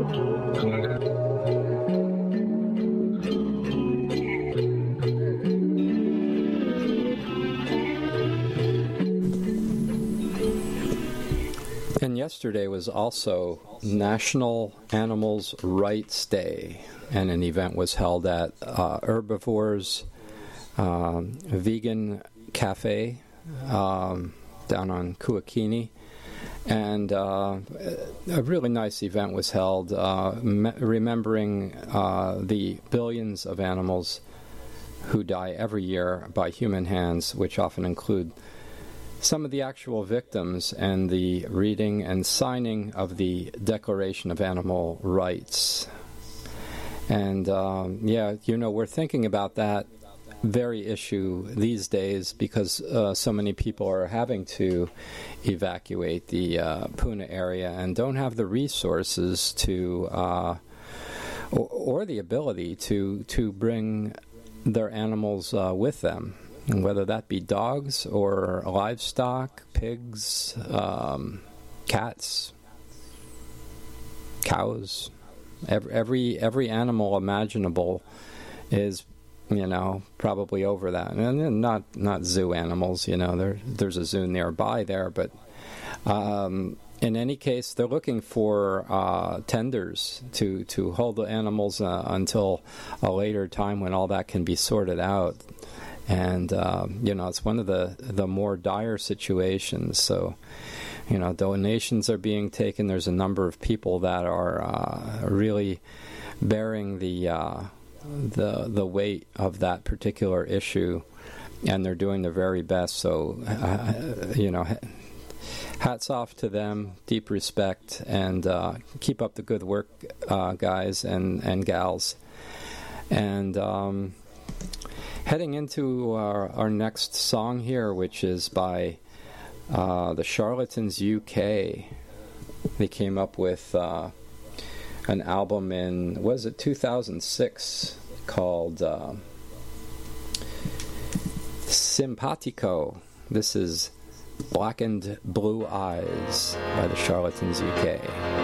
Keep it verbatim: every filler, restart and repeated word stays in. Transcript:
And yesterday was also National Animals Rights Day, and an event was held at uh, Herbivores um, Vegan Cafe um, down on Kuakini. And uh, a really nice event was held, uh, me- remembering uh, the billions of animals who die every year by human hands, which often include some of the actual victims, and the reading and signing of the Declaration of Animal Rights. And um, yeah, you know, we're thinking about that very issue these days because uh, so many people are having to evacuate the uh, Puna area and don't have the resources to uh, or, or the ability to to bring their animals uh, with them, and whether that be dogs or livestock, pigs, um, cats, cows, every, every every animal imaginable is, you know, probably over that. And not not zoo animals, you know, there there's a zoo nearby there, but um, in any case, they're looking for uh, tenders to, to hold the animals uh, until a later time when all that can be sorted out. And, uh, you know, it's one of the, the more dire situations. So, you know, donations are being taken. There's a number of people that are uh, really bearing the, uh, the the weight of that particular issue, and they're doing their very best. So, uh, you know, hats off to them, deep respect, and uh, keep up the good work, uh, guys and, and gals. And um, heading into our, our next song here, which is by uh, the Charlatans U K. They came up with uh, an album in, was it two thousand six, called uh, Simpatico. This is Blackened Blue Eyes by the Charlatans U K.